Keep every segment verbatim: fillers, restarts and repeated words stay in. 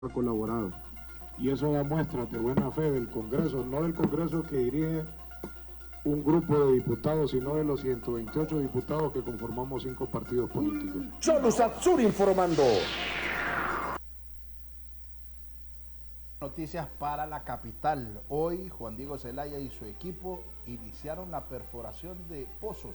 colaborado. Y eso da muestras de buena fe del Congreso, no del Congreso que dirige un grupo de diputados, sino de los ciento veintiocho diputados que conformamos cinco partidos políticos. Cholusatsur informando. Noticias para la capital. Hoy Juan Diego Zelaya y su equipo iniciaron la perforación de pozos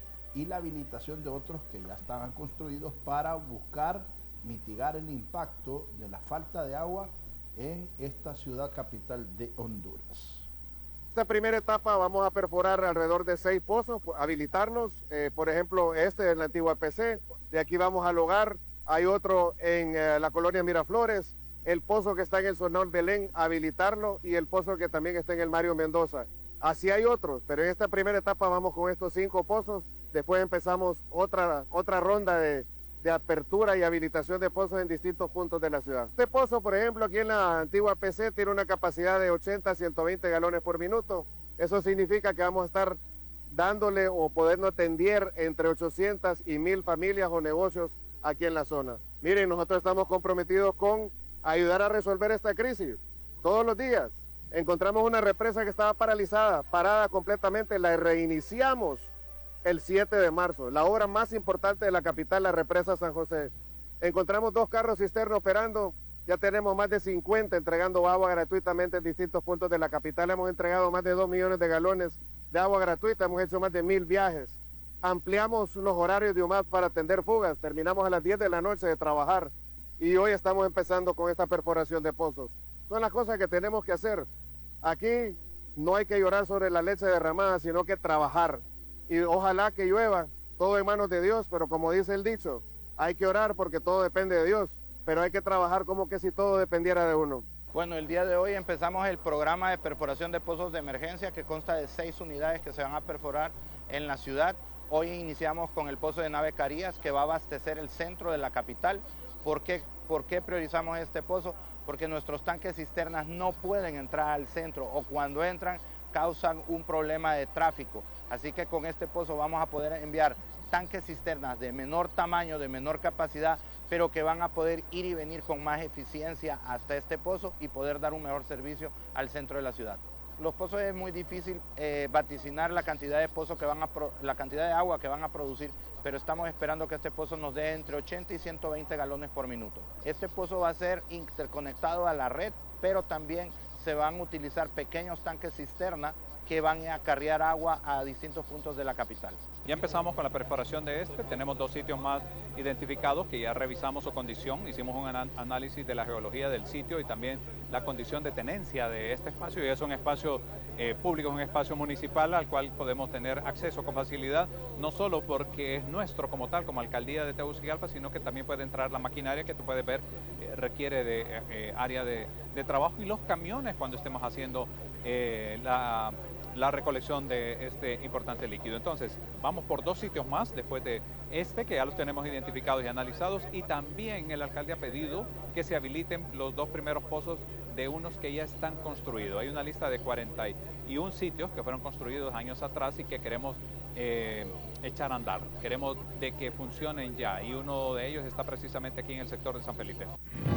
y la habilitación de otros que ya estaban construidos para buscar mitigar el impacto de la falta de agua en esta ciudad capital de Honduras. Esta primera etapa vamos a perforar alrededor de seis pozos, habilitarlos, eh, por ejemplo este en la antigua P C, de aquí vamos al hogar, hay otro en eh, la colonia Miraflores, el pozo que está en el Sonor Belén, habilitarlo, y el pozo que también está en el Mario Mendoza. Así hay otros, pero en esta primera etapa vamos con estos cinco pozos, después empezamos otra, otra ronda de de apertura y habilitación de pozos en distintos puntos de la ciudad. Este pozo, por ejemplo, aquí en la antigua P C tiene una capacidad de ochenta a ciento veinte galones por minuto. Eso significa que vamos a estar dándole o podernos atender entre ochocientas y mil familias o negocios aquí en la zona. Miren, nosotros estamos comprometidos con ayudar a resolver esta crisis todos los días. Encontramos una represa que estaba paralizada, parada completamente, la reiniciamos el siete de marzo, la obra más importante de la capital, la represa San José. Encontramos dos carros cisterna operando, ya tenemos más de cincuenta entregando agua gratuitamente en distintos puntos de la capital. Hemos entregado más de dos millones de galones de agua gratuita, hemos hecho más de mil viajes. Ampliamos los horarios de U M A P para atender fugas, terminamos a las diez de la noche de trabajar y hoy estamos empezando con esta perforación de pozos. Son las cosas que tenemos que hacer. Aquí no hay que llorar sobre la leche derramada, sino que trabajar. Y ojalá que llueva, todo en manos de Dios, pero como dice el dicho, hay que orar porque todo depende de Dios, pero hay que trabajar como que si todo dependiera de uno. Bueno, el día de hoy empezamos el programa de perforación de pozos de emergencia que consta de seis unidades que se van a perforar en la ciudad. Hoy iniciamos con el pozo de Nave Carías que va a abastecer el centro de la capital. ¿Por qué, por qué priorizamos este pozo? Porque nuestros tanques cisternas no pueden entrar al centro o cuando entran causan un problema de tráfico. Así que con este pozo vamos a poder enviar tanques cisternas de menor tamaño, de menor capacidad, pero que van a poder ir y venir con más eficiencia hasta este pozo y poder dar un mejor servicio al centro de la ciudad. Los pozos es muy difícil eh, vaticinar la cantidad de pozos que van a pro, la cantidad de agua que van a producir, pero estamos esperando que este pozo nos dé entre ochenta y ciento veinte galones por minuto. Este pozo va a ser interconectado a la red, pero también se van a utilizar pequeños tanques cisterna que van a acarrear agua a distintos puntos de la capital. Ya empezamos con la perforación de este, tenemos dos sitios más identificados que ya revisamos su condición, hicimos un análisis de la geología del sitio y también la condición de tenencia de este espacio, y es un espacio eh, público, un espacio municipal al cual podemos tener acceso con facilidad, no solo porque es nuestro como tal, como alcaldía de Tegucigalpa, sino que también puede entrar la maquinaria que tú puedes ver, eh, requiere de eh, área de, de trabajo, y los camiones cuando estemos haciendo eh, la... la recolección de este importante líquido. Entonces, vamos por dos sitios más después de este, que ya los tenemos identificados y analizados, y también el alcalde ha pedido que se habiliten los dos primeros pozos de unos que ya están construidos. Hay una lista de cuarenta y un sitios que fueron construidos años atrás y que queremos eh, echar a andar. Queremos de que funcionen ya, y uno de ellos está precisamente aquí en el sector de San Felipe.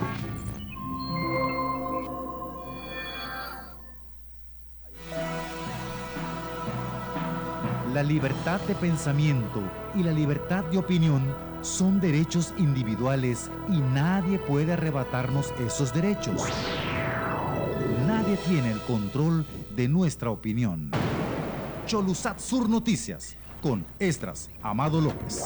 La libertad de pensamiento y la libertad de opinión son derechos individuales y nadie puede arrebatarnos esos derechos. Nadie tiene el control de nuestra opinión. Cholusatsur Noticias, con Esdras Amado López.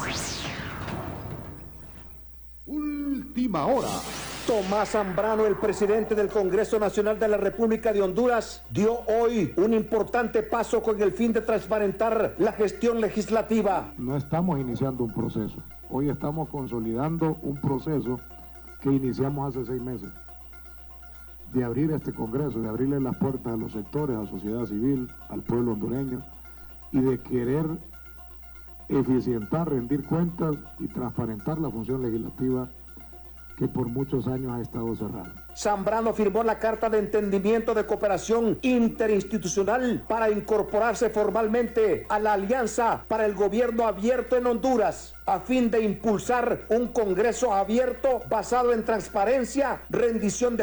Última hora. Tomás Zambrano, el presidente del Congreso Nacional de la República de Honduras, dio hoy un importante paso con el fin de transparentar la gestión legislativa. No estamos iniciando un proceso, hoy estamos consolidando un proceso que iniciamos hace seis meses, de abrir este Congreso, de abrirle las puertas a los sectores, a la sociedad civil, al pueblo hondureño, y de querer eficientar, rendir cuentas y transparentar la función legislativa que por muchos años ha estado cerrada. Zambrano firmó la Carta de Entendimiento de Cooperación Interinstitucional para incorporarse formalmente a la Alianza para el Gobierno Abierto en Honduras, a fin de impulsar un Congreso abierto basado en transparencia, rendición de